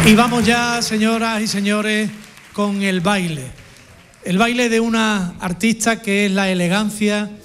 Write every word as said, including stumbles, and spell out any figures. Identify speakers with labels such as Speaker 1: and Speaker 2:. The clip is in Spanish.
Speaker 1: Y vamos ya, señoras y señores, con el baile. El baile de una artista que es la elegancia